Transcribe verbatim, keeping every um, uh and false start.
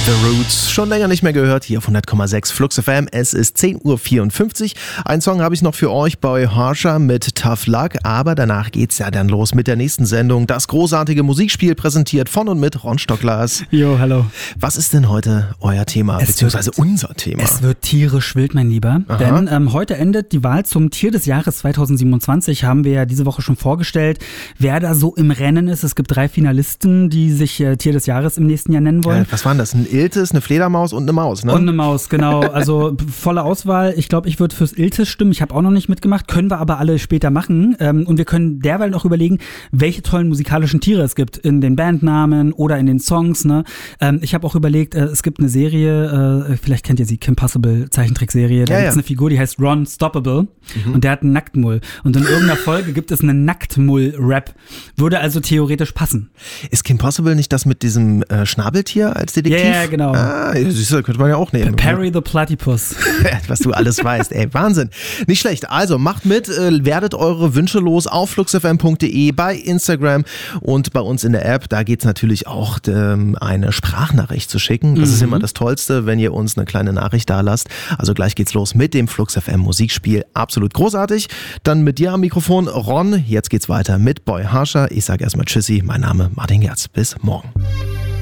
The Roots, schon länger nicht mehr gehört, hier auf hundert Komma sechs Flux F M. Es ist zehn Uhr vierundfünfzig. Einen Song habe ich noch für euch, Boy Harsher mit Tough Luck, aber danach geht's ja dann los mit der nächsten Sendung. Das großartige Musikspiel präsentiert von und mit Ron Stocklas. Jo, hallo. Was ist denn heute euer Thema, es beziehungsweise wird, unser Thema? Es wird tierisch wild, mein Lieber, Aha. denn ähm, heute endet die Wahl zum Tier des Jahres zweitausendsiebenundzwanzig, haben wir ja diese Woche schon vorgestellt, wer da so im Rennen ist. Es gibt drei Finalisten, die sich äh, Tier des Jahres im nächsten Jahr nennen wollen. Ja, was waren das? Ein Iltis, eine Fledermaus und eine Maus, ne? Und eine Maus, genau. Also volle Auswahl. Ich glaube, ich würde fürs Iltis stimmen. Ich habe auch noch nicht mitgemacht. Können wir aber alle später machen. Ähm, und wir können derweil noch überlegen, welche tollen musikalischen Tiere es gibt in den Bandnamen oder in den Songs. Ne? Ähm, ich habe auch überlegt, äh, es gibt eine Serie, äh, vielleicht kennt ihr sie, Kim Possible, Zeichentrickserie. Da ja, gibt es ja. eine Figur, die heißt Ron Stoppable. Mhm. Und der hat einen Nacktmull. Und in irgendeiner Folge gibt es einen Nacktmull-Rap. Würde also theoretisch passen. Ist Kim Possible nicht das mit diesem äh, Schnabeltier als Detektiv? Ja, yeah, genau. Ah, siehst du, könnte man ja auch nehmen. Perry the Platypus. Was du alles weißt, ey, Wahnsinn. Nicht schlecht. Also macht mit, äh, werdet eure Wünsche los auf fluxfm punkt de, bei Instagram und bei uns in der App. Da geht's natürlich auch, ähm, eine Sprachnachricht zu schicken. Das mhm. ist immer das Tollste, wenn ihr uns eine kleine Nachricht da lasst. Also gleich geht's los mit dem Flux F M Musikspiel. Absolut großartig. Dann mit dir am Mikrofon, Ron. Jetzt geht's weiter mit Boy Harsher. Ich sage erstmal Tschüssi. Mein Name Martin Gerz. Bis morgen.